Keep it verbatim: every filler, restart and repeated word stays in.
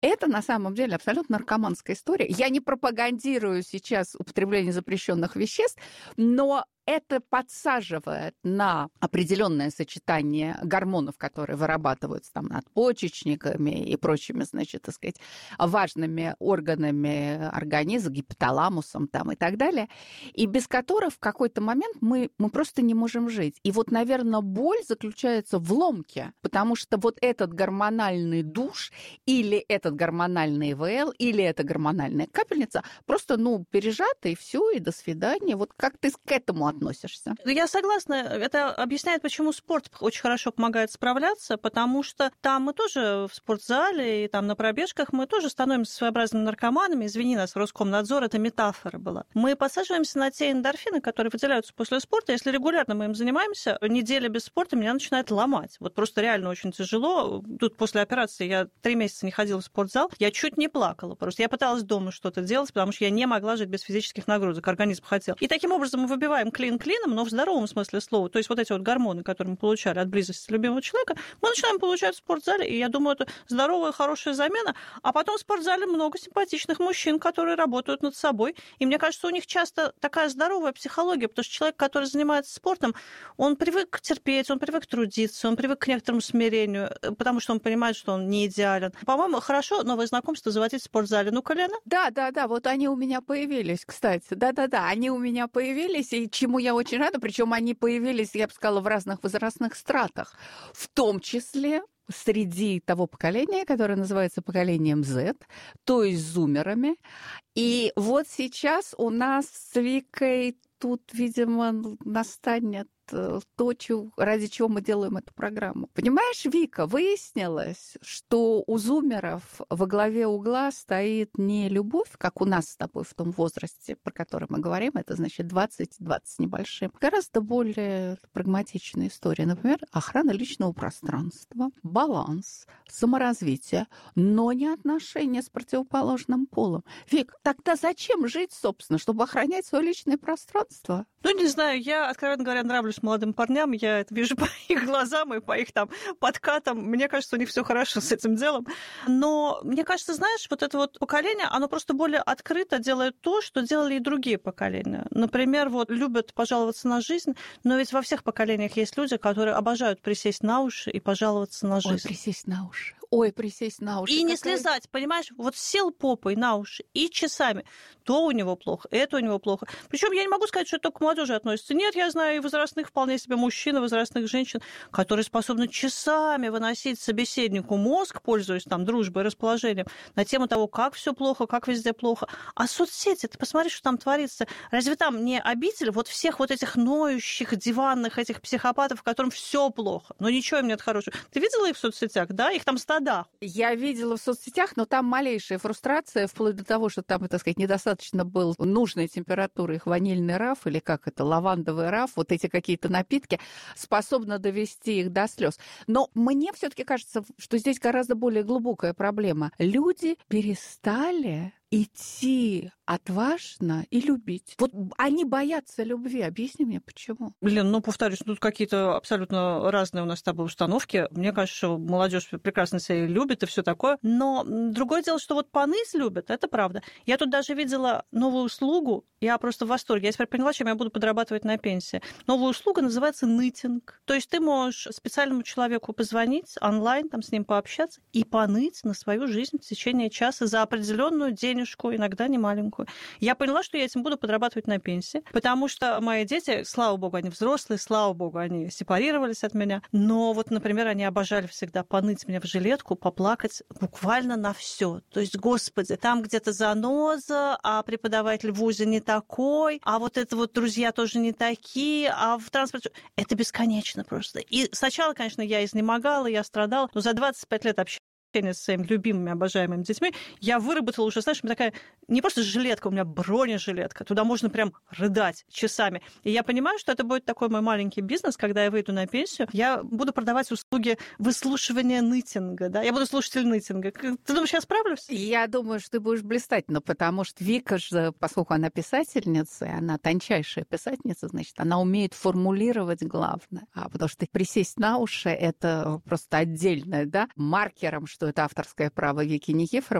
Это на самом деле абсолютно наркоманская история. Я не пропагандирую сейчас употребление запрещенных веществ, но это подсаживает на определенное сочетание гормонов, которые вырабатываются там надпочечниками и прочими, значит, так сказать, важными органами организма, гипоталамусом там и так далее, и без которых в какой-то момент мы, мы просто не можем жить. И вот, наверное, боль заключается в ломке, потому что вот этот гормональный душ или этот гормональный ИВЛ, или эта гормональная капельница просто, ну, пережата, и все, и до свидания. Вот как ты к этому относишься? Я согласна. Это объясняет, почему спорт очень хорошо помогает справляться, потому что там мы тоже в спортзале и там на пробежках мы тоже становимся своеобразными наркоманами. Извини нас, Роскомнадзор, это метафора была. Мы подсаживаемся на те эндорфины, которые выделяются после спорта. Если регулярно мы им занимаемся, неделя без спорта меня начинает ломать. Вот просто реально очень тяжело. Тут после операции я три месяца не ходила в спортзал, я чуть не плакала. Просто я пыталась дома что-то делать, потому что я не могла жить без физических нагрузок. Организм хотел. И таким образом мы выбиваем клин клином, но в здоровом смысле слова. То есть вот эти вот гормоны, которые мы получали от близости любимого человека, мы начинаем получать в спортзале, и я думаю, это здоровая, хорошая замена. А потом в спортзале много симпатичных мужчин, которые работают над собой. И мне кажется, у них часто такая здоровая психология, потому что человек, который занимается спортом, он привык терпеть, он привык трудиться, он привык к некоторому смирению, потому что он понимает, что он не идеален. По-моему, хорошо новое знакомство заводить в спортзале. Ну-ка, Лена? Да, да, да, вот они у меня появились, кстати. Да-да-да, они у меня появились, и чему я очень рада, причем они появились, я бы сказала, в разных возрастных стратах, в том числе среди того поколения, которое называется поколением Z, то есть зумерами. И вот сейчас у нас с Викой тут, видимо, настанет то, ради чего мы делаем эту программу. Понимаешь, Вика, выяснилось, что у зумеров во главе угла стоит не любовь, как у нас с тобой в том возрасте, про который мы говорим, это значит двадцать-двадцать небольшим, гораздо более прагматичная история. Например, охрана личного пространства, баланс, саморазвитие, но не отношения с противоположным полом. Вик, тогда зачем жить, собственно, чтобы охранять свое личное пространство? Ну, не знаю, я, откровенно говоря, нравлюсь молодым парням, я это вижу по их глазам и по их там подкатам. Мне кажется, у них все хорошо с этим делом. Но мне кажется, знаешь, вот это вот поколение, оно просто более открыто делает то, что делали и другие поколения. Например, вот любят пожаловаться на жизнь, но ведь во всех поколениях есть люди, которые обожают присесть на уши и пожаловаться на жизнь. Ой, присесть на уши. Ой, присесть на уши. И не какая... слезать, понимаешь? Вот сел попой на уши и часами. То у него плохо, это у него плохо. Причем я не могу сказать, что это только к молодежи относится. Нет, я знаю и возрастных вполне себе мужчин, и возрастных женщин, которые способны часами выносить собеседнику мозг, пользуясь там дружбой, расположением, на тему того, как все плохо, как везде плохо. А соцсети, ты посмотри, что там творится. Разве там не обитель вот всех вот этих ноющих, диванных этих психопатов, которым все плохо, но ничего им нет хорошего? Ты видела их в соцсетях, да? Их там стадо. Я видела в соцсетях, но там малейшая фрустрация, вплоть до того, что там, так сказать, недостаточно был нужной температуры их ванильный раф, или как это, лавандовый раф, вот эти какие-то напитки, способны довести их до слез. Но мне все-таки кажется, что здесь гораздо более глубокая проблема. Люди перестали идти отважно и любить. Вот они боятся любви. Объясни мне, почему? Блин, ну, повторюсь, тут какие-то абсолютно разные у нас с тобой установки. Мне кажется, что молодежь прекрасно себя любит и все такое. Но другое дело, что вот поныть любят, это правда. Я тут даже видела новую услугу, я просто в восторге. Я теперь поняла, чем я буду подрабатывать на пенсии. Новая услуга называется нытинг. То есть ты можешь специальному человеку позвонить онлайн, там с ним пообщаться и поныть на свою жизнь в течение часа за определенную денежку, иногда не маленькую. Я поняла, что я этим буду подрабатывать на пенсии, потому что мои дети, слава богу, они взрослые, слава богу, они сепарировались от меня. Но вот, например, они обожали всегда поныть меня в жилетку, поплакать буквально на все. То есть, господи, там где-то заноза, а преподаватель в вузе не такой, а вот это вот друзья тоже не такие, а в транспорте... Это бесконечно просто. И сначала, конечно, я изнемогала, я страдала, но за двадцать пять лет общения с своими любимыми, обожаемыми детьми, я выработала уже, знаешь, у меня такая не просто жилетка, у меня бронежилетка, туда можно прям рыдать часами. И я понимаю, что это будет такой мой маленький бизнес, когда я выйду на пенсию, я буду продавать услуги выслушивания нытинга, да, я буду слушатель нытинга. Ты думаешь, я справлюсь? Я думаю, что ты будешь блистательна, потому что Вика же, поскольку она писательница, и она тончайшая писательница, значит, она умеет формулировать главное. А потому что присесть на уши — это просто отдельное, да, маркером, что что это авторское право Вики Никифоровой.